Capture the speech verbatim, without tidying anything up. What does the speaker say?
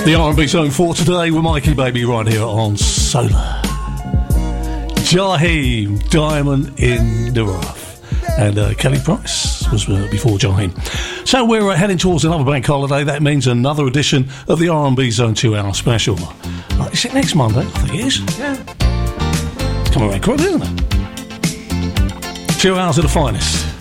The R and B Zone for today with Mikey Baby right here on Solar. Jaheim, Diamond in the Rough. And uh, Kelly Price was uh, before Jaheim. So we're uh, heading towards another bank holiday. That means another edition of the R and B Zone two hour special. Uh, is it next Monday? I think it is. Yeah. It's coming around quickly, isn't it? Two hours of the finest.